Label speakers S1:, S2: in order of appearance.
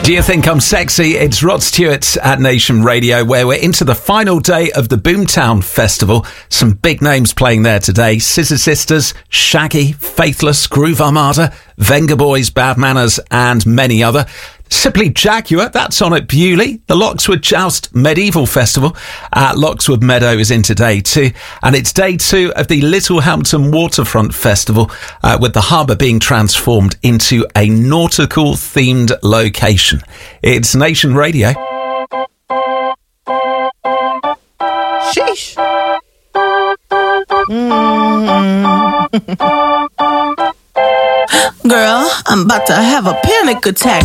S1: Do you think I'm sexy? It's Rod Stewart at Nation Radio, where we're into the final day of the Boomtown Festival. Some big names playing there today. Scissor Sisters, Shaggy, Faithless, Groove Armada, Venga Boys, Bad Manners, and many other. Simply Jaguar, that's on at Bewley. The Lockswood Joust Medieval Festival at Lockswood Meadow is in today too. And it's day 2 of the Littlehampton Waterfront Festival, with the harbour being transformed into a nautical themed location. It's Nation Radio.
S2: Sheesh. Girl, I'm about to have a panic attack.